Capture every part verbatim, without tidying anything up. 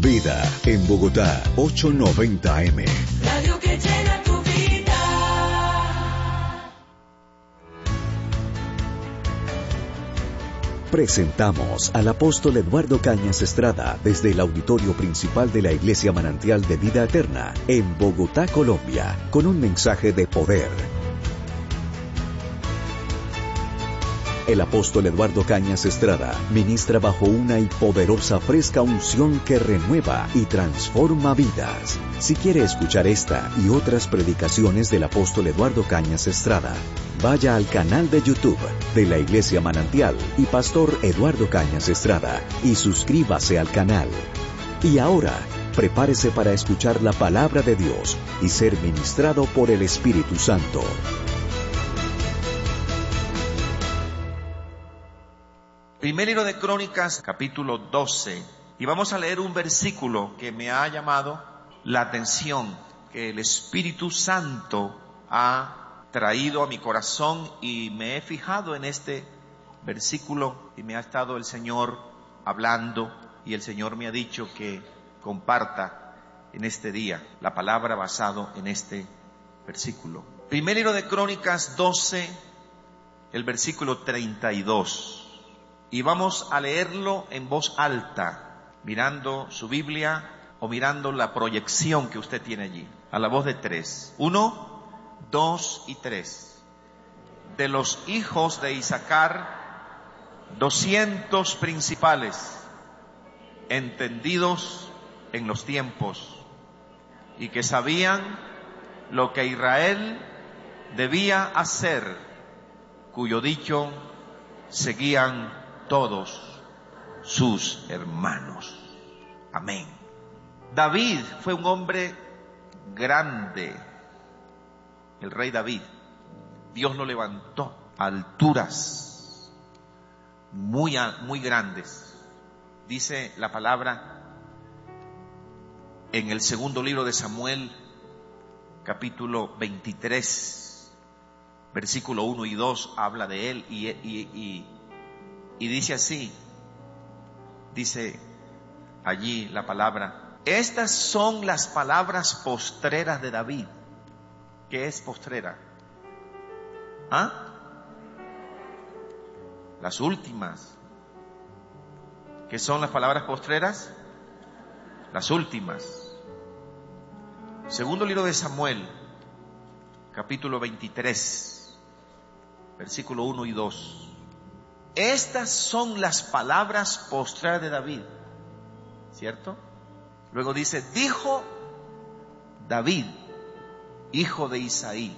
Vida en Bogotá, ochocientos noventa A M. Radio que llena tu vida. Presentamos al apóstol Eduardo Cañas Estrada desde el auditorio principal de la Iglesia Manantial de Vida Eterna en Bogotá, Colombia, con un mensaje de poder. El apóstol Eduardo Cañas Estrada ministra bajo una y poderosa fresca unción que renueva y transforma vidas. Si quiere escuchar esta y otras predicaciones del apóstol Eduardo Cañas Estrada, vaya al canal de YouTube de la Iglesia Manantial y Pastor Eduardo Cañas Estrada y suscríbase al canal. Y ahora, prepárese para escuchar la palabra de Dios y ser ministrado por el Espíritu Santo. Primer libro de Crónicas, capítulo doce, y vamos a leer un versículo que me ha llamado la atención, que el Espíritu Santo ha traído a mi corazón y me he fijado en este versículo y me ha estado el Señor hablando y el Señor me ha dicho que comparta en este día la palabra basado en este versículo. Primer libro de Crónicas doce, el versículo treinta y dos. Y vamos a leerlo en voz alta, mirando su Biblia o mirando la proyección que usted tiene allí, a la voz de tres. Uno, dos y tres. De los hijos de Isaacar, doscientos principales, entendidos en los tiempos, y que sabían lo que Israel debía hacer, cuyo dicho seguían todos sus hermanos. Amén. David fue un hombre grande. El rey David, Dios lo levantó a alturas muy, muy grandes. Dice la palabra en el segundo libro de Samuel, capítulo veintitrés, versículo uno y dos, habla de él y, y, y Y dice así, dice allí la palabra, estas son las palabras postreras de David. ¿Qué es postrera? ¿Ah? Las últimas. ¿Qué son las palabras postreras? Las últimas. Segundo libro de Samuel, capítulo veintitrés, versículo uno y dos. Estas son las palabras postreras de David, ¿cierto? Luego dice, dijo David, hijo de Isaí,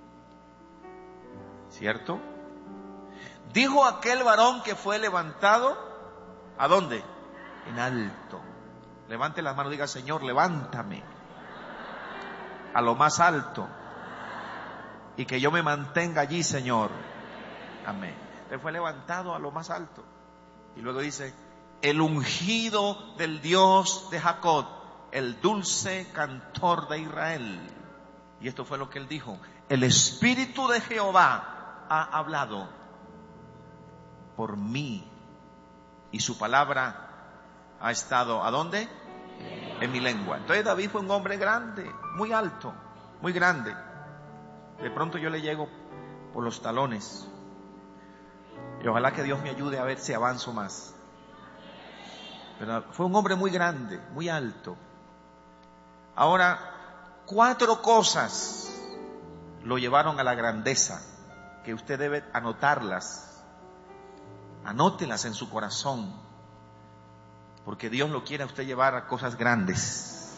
¿cierto? Dijo aquel varón que fue levantado, ¿a dónde? En alto. Levante las manos, diga, Señor, levántame a lo más alto y que yo me mantenga allí, Señor. Amén. Él fue levantado a lo más alto. Y luego dice, el ungido del Dios de Jacob, el dulce cantor de Israel. Y esto fue lo que él dijo, el Espíritu de Jehová ha hablado por mí. Y su palabra ha estado, ¿a dónde? En mi lengua. Entonces David fue un hombre grande, muy alto, muy grande. De pronto yo le llego por los talones. Y ojalá que Dios me ayude a ver si avanzo más. Pero fue un hombre muy grande, muy alto. Ahora, cuatro cosas lo llevaron a la grandeza, que usted debe anotarlas. Anótelas en su corazón, porque Dios lo quiere a usted llevar a cosas grandes.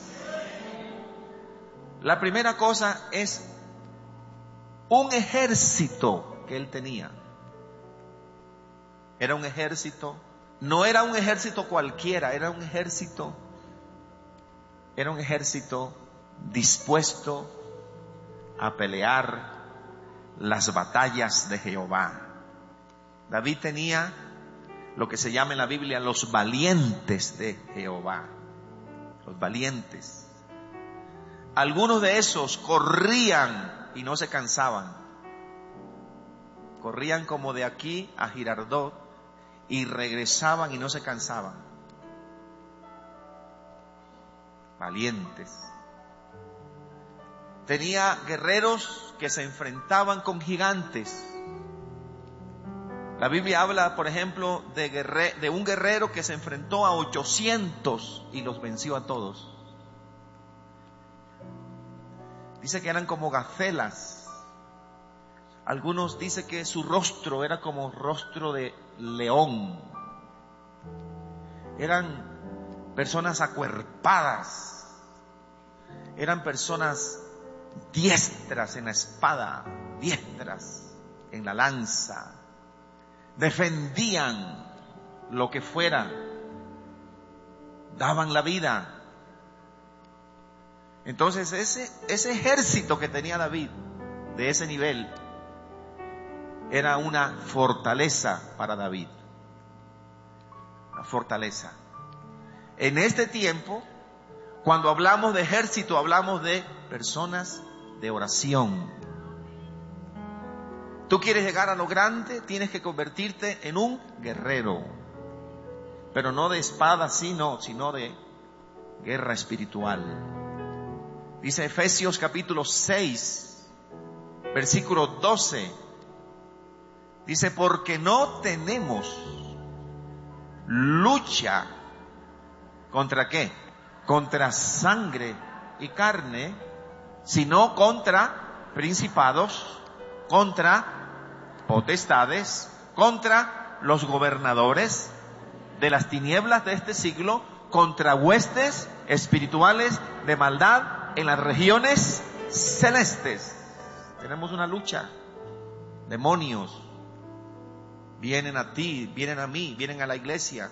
La primera cosa es un ejército que él tenía. Era un ejército, no era un ejército cualquiera, era un ejército, era un ejército dispuesto a pelear las batallas de Jehová. David tenía lo que se llama en la Biblia los valientes de Jehová, los valientes. Algunos de esos corrían y no se cansaban, corrían como de aquí a Girardot y regresaban y no se cansaban. valientes. Tenía guerreros que se enfrentaban con gigantes. La Biblia habla, por ejemplo, de, guerre- de un guerrero que se enfrentó a ochocientos y los venció a todos. Dice que eran como gacelas. Algunos dicen que su rostro era como rostro de león. Eran personas acuerpadas. Eran personas diestras en la espada, diestras en la lanza. Defendían lo que fuera. Daban la vida. Entonces ese, ese ejército que tenía David, de ese nivel, era una fortaleza para David. Una fortaleza. En este tiempo, cuando hablamos de ejército, hablamos de personas de oración. Tú quieres llegar a lo grande, tienes que convertirte en un guerrero. Pero no de espada, sino, sino de guerra espiritual. Dice Efesios capítulo seis, versículo doce. Dice, porque no tenemos lucha contra qué, contra sangre y carne, sino contra principados, contra potestades, contra los gobernadores de las tinieblas de este siglo, contra huestes espirituales de maldad en las regiones celestes. Tenemos una lucha. Demonios vienen a ti, vienen a mí, vienen a la iglesia.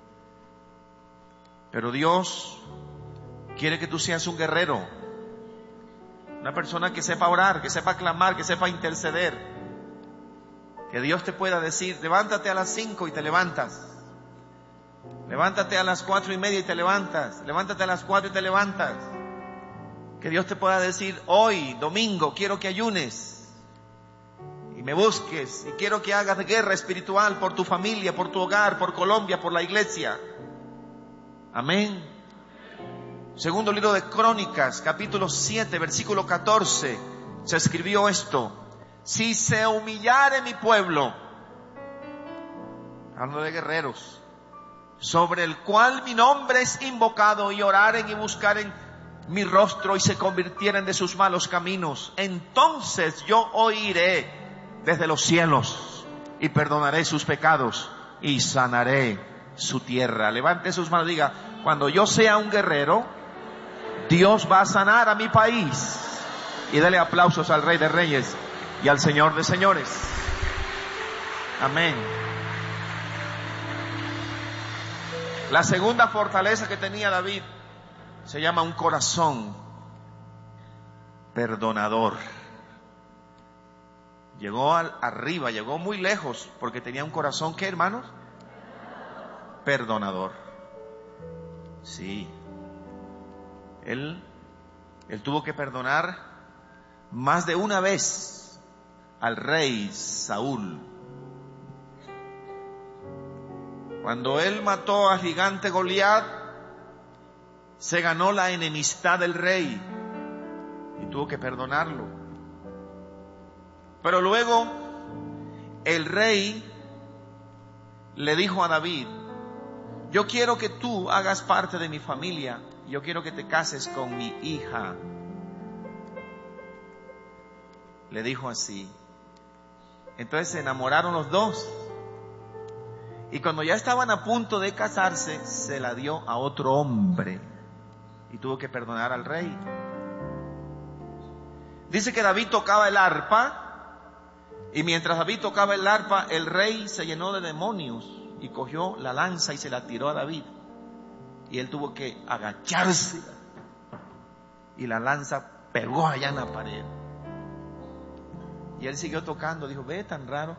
Pero Dios quiere que tú seas un guerrero, una persona que sepa orar, que sepa clamar, que sepa interceder. Que Dios te pueda decir, levántate a las cinco y te levantas. Levántate a las cuatro y media y te levantas. Levántate a las cuatro y te levantas. Que Dios te pueda decir, hoy, domingo, quiero que ayunes y me busques, y quiero que hagas guerra espiritual por tu familia, por tu hogar, por Colombia, por la iglesia. Amén. Segundo libro de Crónicas, capítulo siete, versículo catorce, se escribió esto: si se humillare mi pueblo, hablando de guerreros, sobre el cual mi nombre es invocado, y oraren y buscaren mi rostro y se convirtieren de sus malos caminos, entonces yo oiré desde los cielos y perdonaré sus pecados y sanaré su tierra. Levante sus manos y diga, cuando yo sea un guerrero, Dios va a sanar a mi país. Y dele aplausos al Rey de Reyes y al Señor de Señores. Amén. La segunda fortaleza que tenía David se llama un corazón perdonador. Llegó al, arriba, llegó muy lejos, porque tenía un corazón, ¿qué, hermanos? Perdonador. Sí. Él, él tuvo que perdonar más de una vez al rey Saúl. Cuando él mató al gigante Goliat, se ganó la enemistad del rey y tuvo que perdonarlo. Pero luego el rey le dijo a David, yo quiero que tú hagas parte de mi familia, yo quiero que te cases con mi hija. Le dijo así. Entonces se enamoraron los dos. Y cuando ya estaban a punto de casarse, se la dio a otro hombre. Y tuvo que perdonar al rey. Dice que David tocaba el arpa. Y mientras David tocaba el arpa, el rey se llenó de demonios. Y cogió la lanza y se la tiró a David. Y él tuvo que agacharse. Y la lanza pegó allá en la pared. Y él siguió tocando. Dijo, ve, tan raro.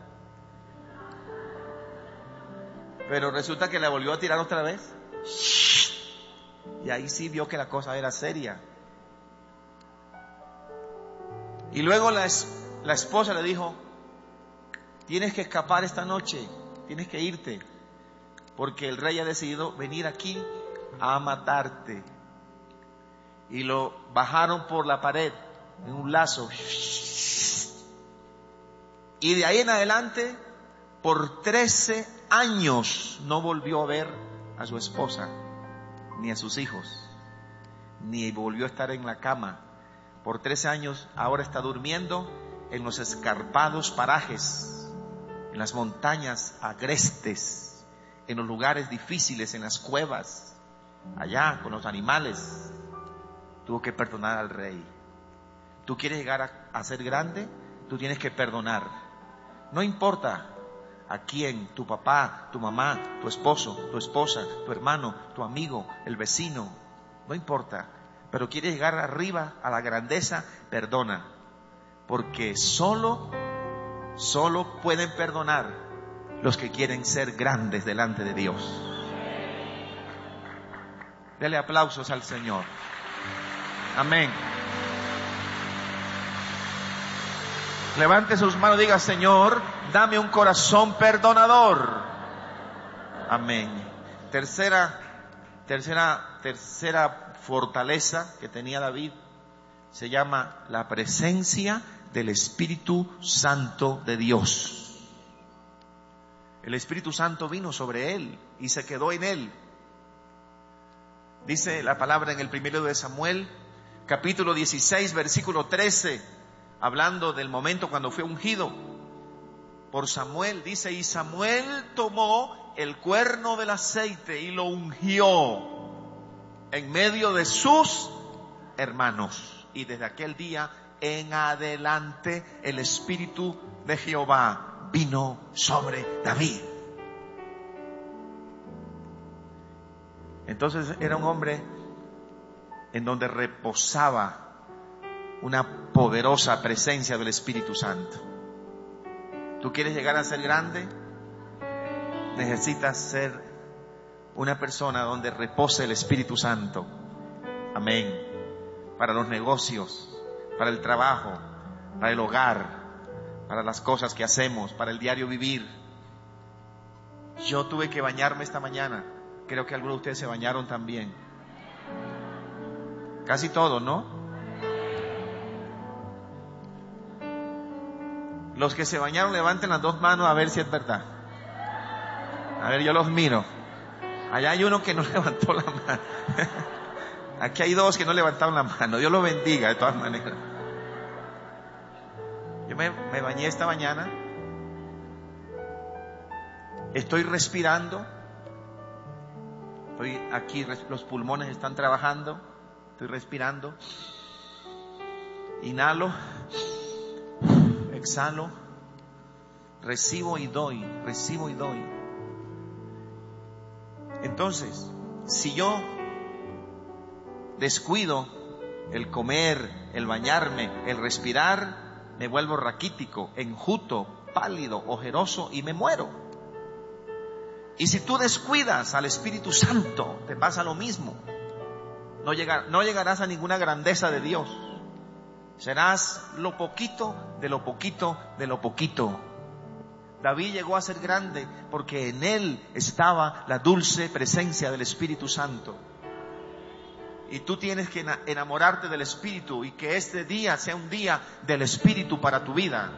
Pero resulta que le volvió a tirar otra vez. Y ahí sí vio que la cosa era seria. Y luego la, la esposa le dijo, tienes que escapar esta noche, tienes que irte, porque el rey ha decidido venir aquí a matarte. y lo bajaron por la pared en un lazo. Y de ahí en adelante, por trece años, no volvió a ver a su esposa, ni a sus hijos, ni volvió a estar en la cama. Por trece años, ahora está durmiendo en los escarpados parajes, en las montañas agrestes, en los lugares difíciles, en las cuevas, allá con los animales. Tuvo que perdonar al rey. ¿Tú quieres llegar a, a ser grande? Tú tienes que perdonar. No importa a quién, tu papá, tu mamá, tu esposo, tu esposa, tu hermano, tu amigo, el vecino, no importa. Pero quieres llegar arriba a la grandeza, perdona. Porque solo, solo pueden perdonar los que quieren ser grandes delante de Dios. Dele aplausos al Señor. Amén. Levante sus manos y diga: Señor, dame un corazón perdonador. Amén. Tercera, tercera, tercera fortaleza que tenía David se llama la presencia del Espíritu Santo de Dios. El Espíritu Santo vino sobre él y se quedó en él. Dice la palabra en el primero de Samuel, capítulo dieciséis, versículo trece, hablando del momento cuando fue ungido por Samuel. Dice: y Samuel tomó el cuerno del aceite y lo ungió en medio de sus hermanos. Y desde aquel día en adelante el Espíritu de Jehová vino sobre David. Entonces era un hombre en donde reposaba una poderosa presencia del Espíritu Santo. ¿Tú quieres llegar a ser grande? Necesitas ser una persona donde repose el Espíritu Santo. Amén. Para los negocios, para el trabajo, para el hogar, para las cosas que hacemos, para el diario vivir. Yo tuve que bañarme esta mañana. Creo que algunos de ustedes se bañaron también. Casi todos, ¿no? Los que se bañaron, levanten las dos manos a ver si es verdad. A ver, yo los miro. Allá hay uno que no levantó la mano. Aquí hay dos que no levantaron la mano. Dios los bendiga de todas maneras. Yo me, me bañé esta mañana. Estoy respirando. Estoy aquí, los pulmones están trabajando. Estoy respirando. Inhalo. Exhalo. Recibo y doy. Recibo y doy. Entonces, si yo descuido el comer, el bañarme, el respirar, me vuelvo raquítico, enjuto, pálido, ojeroso y me muero. Y si tú descuidas al Espíritu Santo, te pasa lo mismo. No, llegar, no llegarás a ninguna grandeza de Dios. Serás lo poquito de lo poquito de lo poquito. David llegó a ser grande porque en él estaba la dulce presencia del Espíritu Santo. Y tú tienes que enamorarte del Espíritu y que este día sea un día del Espíritu para tu vida.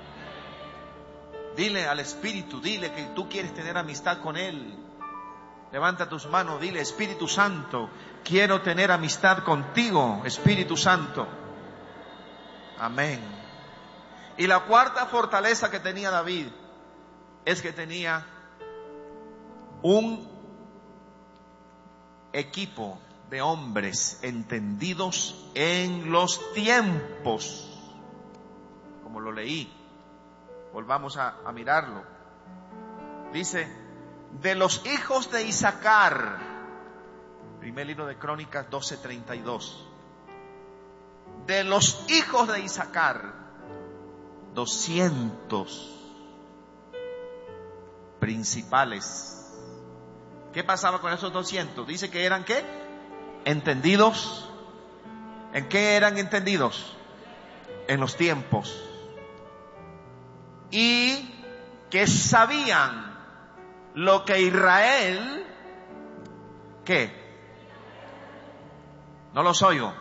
Dile al Espíritu, dile que tú quieres tener amistad con Él. Levanta tus manos, dile: Espíritu Santo, quiero tener amistad contigo, Espíritu Santo. Amén. Y la cuarta fortaleza que tenía David es que tenía un equipo de hombres entendidos en los tiempos, como lo leí. Volvamos a, a mirarlo. Dice: de los hijos de Isaacar, primer libro de Crónicas doce treinta y dos. De los hijos de Isaacar, doscientos principales. ¿Qué pasaba con esos doscientos? Dice que eran ¿qué? Entendidos. ¿En qué eran entendidos? En los tiempos. Y que sabían lo que Israel, ¿qué? No los oigo.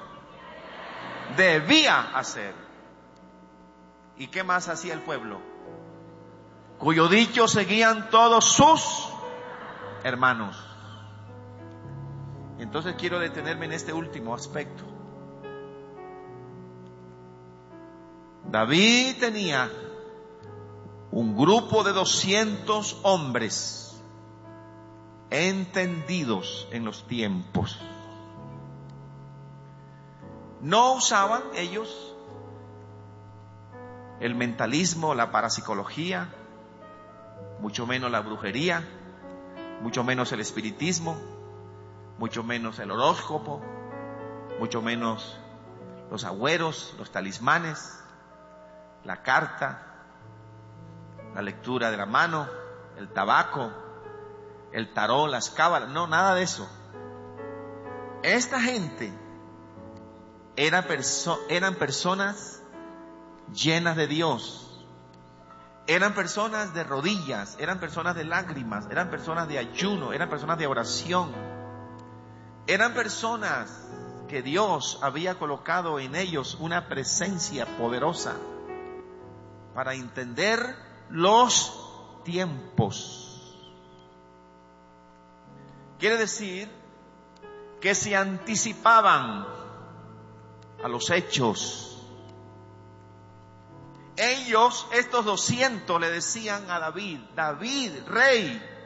Debía hacer. ¿Y qué más hacía el pueblo? Cuyo dicho seguían todos sus hermanos. Entonces quiero detenerme en este último aspecto. David tenía un grupo de doscientos hombres entendidos en los tiempos. No usaban ellos el mentalismo, la parapsicología, mucho menos la brujería, mucho menos el espiritismo, mucho menos el horóscopo, mucho menos los agüeros, los talismanes, la carta, la lectura de la mano, el tabaco, el tarot, las cábalas. No, nada de eso. Esta gente era perso- eran personas llenas de Dios. Eran personas de rodillas, eran personas de lágrimas, eran personas de ayuno, eran personas de oración. Eran personas que Dios había colocado en ellos una presencia poderosa para entender los tiempos. Quiere decir que se anticipaban a los hechos. Ellos, estos doscientos, le decían a David: David, rey,